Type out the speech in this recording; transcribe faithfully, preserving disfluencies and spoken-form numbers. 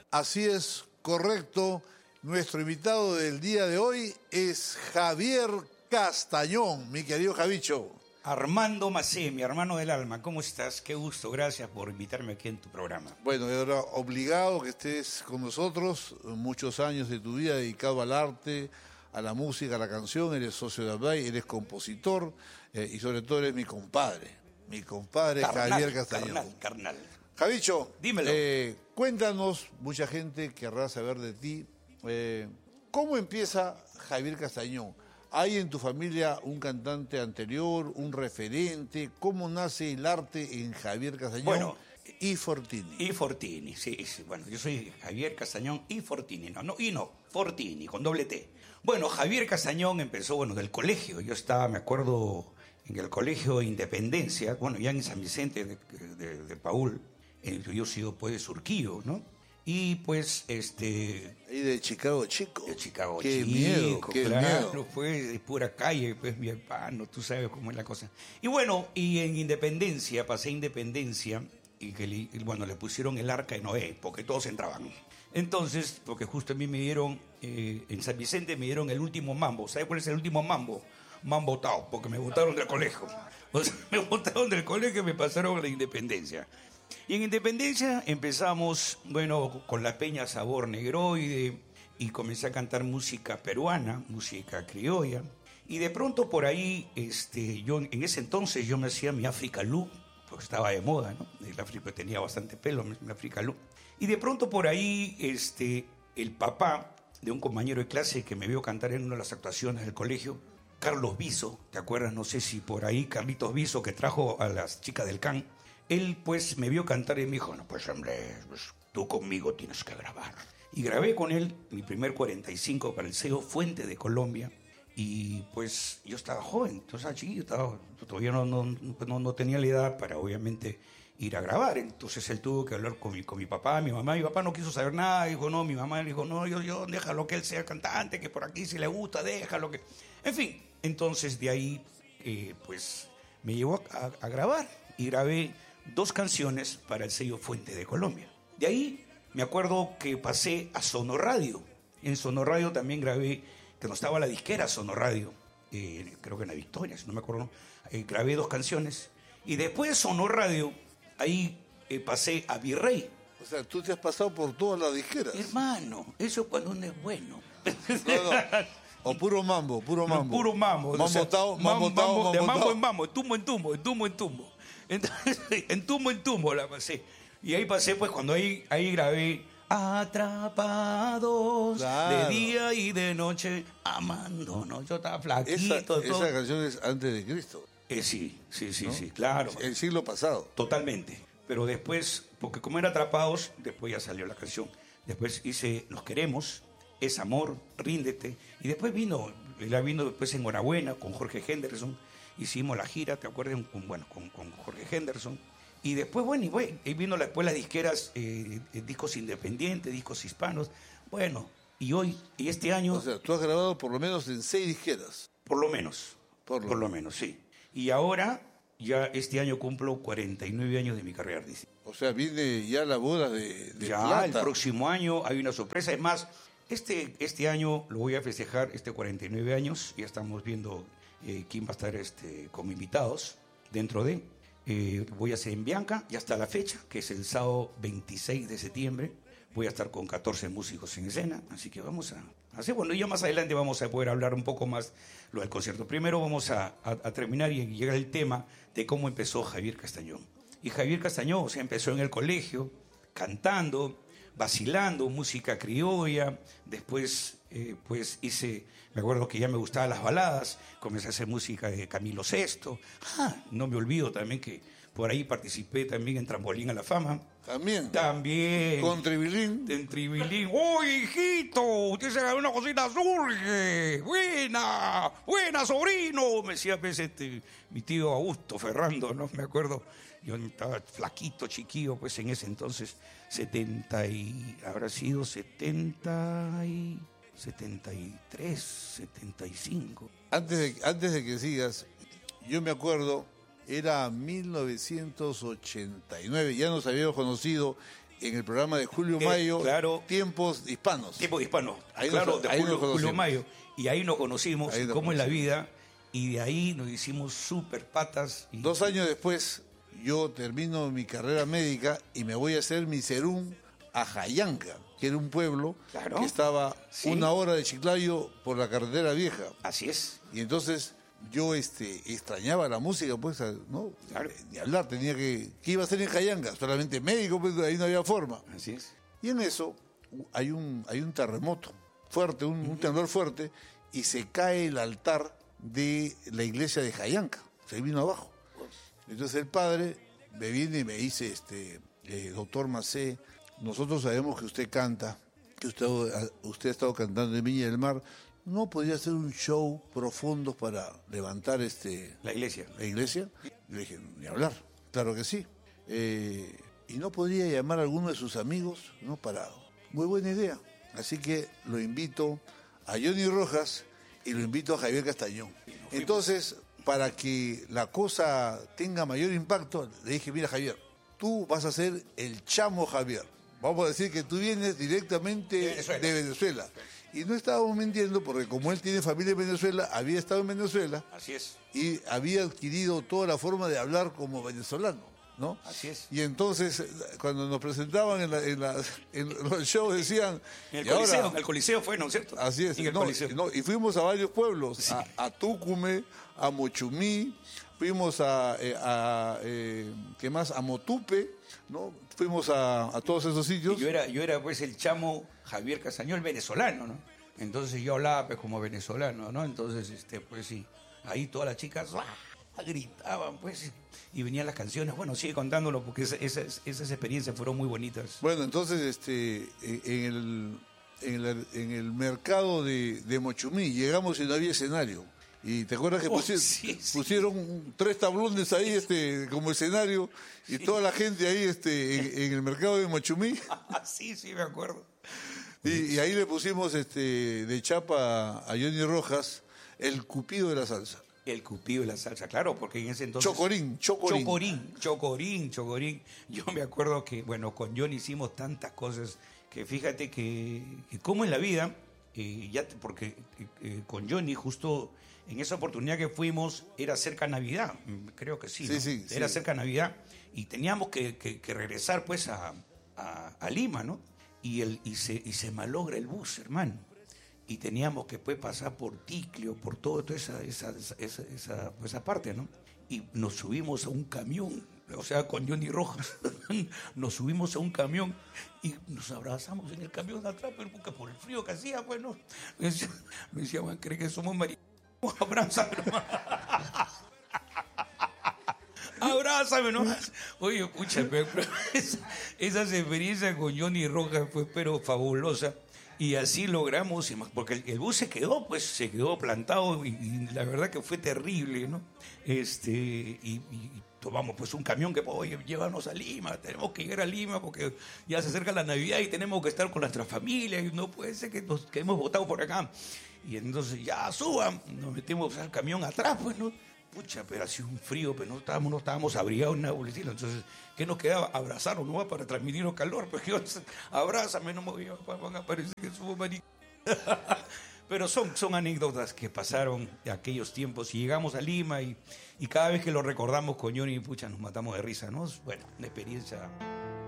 Así es, correcto. Nuestro invitado del día de hoy es Javier Castañón, mi querido Javicho. Armando Macé, mi hermano del alma, ¿cómo estás? Qué gusto, gracias por invitarme aquí en tu programa. Bueno, era obligado que estés con nosotros, muchos años de tu vida dedicado al arte, a la música, a la canción, eres socio de Ablay, eres compositor eh, y sobre todo eres mi compadre, mi compadre Carnal, Javier Castañón. Carnal, carnal. Javicho, dímelo. Eh, cuéntanos, mucha gente querrá saber de ti, eh, ¿cómo empieza Javier Castañón? ¿Hay en tu familia un cantante anterior, un referente? ¿Cómo nace el arte en Javier Castañón bueno, y Fortini? Y Fortini, sí, sí. Bueno, yo soy Javier Castañón y Fortini. No, no, y no, Fortini, con doble T. Bueno, Javier Castañón empezó, bueno, del colegio. Yo estaba, me acuerdo, en el colegio Independencia, bueno, ya en San Vicente de, de, de Paúl. Eh, yo he sido, pues, de Surquillo, ¿no? Y pues, este... Y de Chicago Chico. De Chicago qué Chico, miedo, qué claro, miedo. pues, de pura calle, pues, mi hermano, tú sabes cómo es la cosa. Y bueno, y en Independencia, pasé Independencia, y que, y, bueno, le pusieron el Arca de Noé, porque todos entraban. Entonces, porque justo a mí me dieron, eh, en San Vicente me dieron el último mambo. ¿Sabes cuál es el último mambo? Me han votado, porque me votaron del colegio. O sea, me votaron del colegio y me pasaron a la Independencia. Y en Independencia empezamos, bueno, con la Peña Sabor Negroide, y comencé a cantar música peruana, música criolla. Y de pronto por ahí, este, yo en ese entonces yo me hacía mi Africa Look, porque estaba de moda, ¿no? El África tenía bastante pelo, mi Africa Look. Y de pronto por ahí, este, el papá de un compañero de clase que me vio cantar en una de las actuaciones del colegio, Carlos Viso, ¿te acuerdas? No sé si por ahí, Carlitos Viso, que trajo a las chicas del C A N. Él, pues, me vio cantar y me dijo, no, pues, hombre, pues, tú conmigo tienes que grabar. Y grabé con él mi primer cuarenta y cinco para el sello Fuente de Colombia. Y, pues, yo estaba joven, entonces, chiquillo, estaba, todavía no, no, no, no tenía la edad para, obviamente, ir a grabar. Entonces, él tuvo que hablar con mi, con mi papá, mi mamá. Mi papá no quiso saber nada, dijo, no, mi mamá le dijo, no, yo, yo, déjalo que él sea cantante, que por aquí si le gusta, déjalo que... En fin, entonces, de ahí, eh, pues, me llevó a, a, a grabar y grabé dos canciones para el sello Fuente de Colombia. De ahí me acuerdo que pasé a Sonoradio. En Sonoradio también grabé, que no estaba la disquera Sonoradio, eh, creo que en la Victoria, si no me acuerdo, eh, grabé dos canciones. Y después de Sonoradio, ahí eh, pasé a Virrey. O sea, tú te has pasado por todas las disqueras. Hermano, eso cuando uno es bueno. No, no. O puro mambo, puro mambo. No, puro mambo. Mambo o sea, tao, mambo tao, mambo de mambo tao. en mambo, de tumbo en tumbo, de tumbo en tumbo. Entonces, en tumbo en tumbo la pasé. Y ahí pasé, pues, cuando ahí, ahí grabé Atrapados, claro, de día y de noche, amándonos. Yo estaba flaquito. Esa, todo. esa canción es antes de Cristo. Eh, sí, sí, sí, ¿no? sí, claro. El siglo pasado. Totalmente. Pero después, porque como era Atrapados, después ya salió la canción. Después hice Nos Queremos, Es Amor, Ríndete. Y después vino, la vino después Enhorabuena con Jorge Henderson. Hicimos la gira, ¿te acuerdas? Con, bueno, con, con Jorge Henderson. Y después, bueno, y bueno, y vino después las disqueras, eh, discos independientes, discos hispanos. Bueno, y hoy, y este año... O sea, tú has grabado por lo menos en seis disqueras. Por lo menos. Por lo, por lo menos, sí. Y ahora, ya este año cumplo cuarenta y nueve años de mi carrera artística. O sea, viene ya la boda de, de ya, plata. El próximo año hay una sorpresa. Es más, este, este año lo voy a festejar, este cuarenta y nueve años. Ya estamos viendo eh, quién va a estar este, como invitados dentro de... Eh, voy a hacer en Bianca, ya está la fecha, que es el sábado veintiséis de septiembre. Voy a estar con catorce músicos en escena, así que vamos a hacer, bueno, ya más adelante vamos a poder hablar un poco más lo del concierto. Primero vamos a, a, a terminar y llegar al tema de cómo empezó Javier Castañón. Y Javier Castañón, o sea, empezó en el colegio, cantando, vacilando, música criolla. Después, eh, pues hice, me acuerdo que ya me gustaban las baladas, comencé a hacer música de Camilo Sesto. Ah, no me olvido también que por ahí participé también en Trampolín a la Fama. También. También. Con Tribilín. En Tribilín. ¡Uy, hijito! Usted se ganó una cosita surge. Buena, buena, sobrino. Me decía pues, este, mi tío Augusto Ferrando, ¿no? Me acuerdo. Yo estaba flaquito, chiquillo, pues en ese entonces, setenta y... habrá sido setenta y... setenta y tres, setenta y cinco. Antes de, antes de que sigas, yo me acuerdo, era mil novecientos ochenta y nueve, ya nos habíamos conocido en el programa de Julio Eh, Mayo, claro. Tiempos Hispanos. Tiempo hispano. Ahí Claro, nos- de ahí nos Julio, conocimos. Julio Mayo. Y ahí nos conocimos, Ahí nos cómo es la conocimos. vida. Y de ahí nos hicimos súper patas. Y, Dos años después, yo termino mi carrera médica y me voy a hacer mi serum a Jayanca, que era un pueblo Claro. que estaba Sí. una hora de Chiclayo por la carretera vieja. Así es. Y entonces yo este, extrañaba la música, pues, ¿no? Claro. Ni hablar, tenía que... ¿Qué iba a hacer en Jayanca? Solamente médico, pues ahí no había forma. Así es. Y en eso hay un, hay un terremoto fuerte, un, un temblor fuerte, y se cae el altar de la iglesia de Jayanca. Se vino abajo. Entonces el padre me viene y me dice, este, eh, doctor Macé, nosotros sabemos que usted canta, que usted, usted ha estado cantando en Viña del Mar, ¿no podría hacer un show profundo para levantar este, La iglesia. la iglesia? Y le dije, ni hablar, claro que sí. Eh, ¿Y no podría llamar a alguno de sus amigos? ¿No? Para... Muy buena idea. Así que lo invito a Johnny Rojas y lo invito a Javier Castañón. Entonces, para que la cosa tenga mayor impacto, le dije, mira Javier, tú vas a ser el chamo Javier. Vamos a decir que tú vienes directamente De Venezuela. de Venezuela. Y no estábamos mintiendo porque como él tiene familia en Venezuela, había estado en Venezuela Así es. y había adquirido toda la forma de hablar como venezolano, ¿no? Así es. Y entonces, cuando nos presentaban en, la- en la- en los shows, decían... En el "Y ahora-". Coliseo, en el Coliseo fue, ¿no es cierto? Así es. En el No, Coliseo. no, y fuimos a varios pueblos, Sí. a, a Túcume, a Mochumí, fuimos a, eh, a eh, ¿qué más? A Motupe, ¿no? Fuimos a, a todos esos sitios. Yo era, yo era pues el chamo Javier Castañón, venezolano, ¿no? Entonces yo hablaba pues como venezolano, ¿no? Entonces, este, pues sí, ahí todas las chicas ¡ah! Gritaban, pues, y venían las canciones. Bueno, sigue contándolo porque esa- esas, esas experiencias fueron muy bonitas. Bueno, entonces, este, en en el, en el, en el mercado de, de Mochumí llegamos y no había escenario. Y te acuerdas que Oh, pusi- sí, sí. pusieron un- tres tablones ahí este, como escenario y toda la gente ahí este, en, en el mercado de Mochumí. Ah, sí, sí, me acuerdo. Y, y ahí le pusimos este, de chapa a Johnny Rojas el Cupido de la salsa. El cupido y la salsa, claro, porque en ese entonces... Chocorín, chocorín. Chocorín, chocorín, chocorín. Yo me acuerdo que, bueno, con John hicimos tantas cosas que fíjate que, que como en la vida, eh, ya te- porque eh, eh, con Johnny justo en esa oportunidad que fuimos era cerca Navidad, mm, creo que sí, Sí, ¿no? sí, Era sí. cerca Navidad y teníamos que, que- que regresar pues a, a- a Lima, ¿no? Y, el, y, se, y se malogra el bus, hermano. Y teníamos que pues pasar por Ticlio, por todo, toda esa, esa, esa, esa, esa- pues, esa parte, ¿no? Y nos subimos a un camión, o sea, con Johnny Rojas, nos subimos a un camión y nos abrazamos en el camión de atrás, pero porque por el frío que hacía, bueno, me decía, me decía, "Man, ¿cree que somos maricones? Abrázame nomás". Abrázame nomás. Oye, pucha, pero, pero esa, esas experiencias con Johnny Rojas fue pero fabulosa. Y así logramos, y más- porque el, el bus se quedó, pues se quedó plantado y, y la verdad que fue terrible, ¿no? Este, y, y tomamos pues un camión que, oye, llévanos a Lima, tenemos que llegar a Lima porque ya se acerca la Navidad y tenemos que estar con nuestra familia y no puede ser que nos quedemos botados por acá. Y entonces ya suban, nos metimos al camión atrás, pues, ¿no? Pucha, pero hacía un frío, pero no estábamos, no estábamos abrigados en nada por el estilo. Entonces, ¿qué nos quedaba? Abrazarnos, ¿no? Para transmitirnos calor. Pues, ¿qué vas a hacer? Abrázame, no me voy a, van a parecer que somos maric... Pero son, son anécdotas que pasaron de aquellos tiempos. Y llegamos a Lima y, y cada vez que lo recordamos con Johnny, pucha, nos matamos de risa, ¿no? Bueno, una experiencia